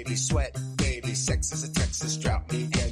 baby, sweat, baby, sex is a Texas drought. Me get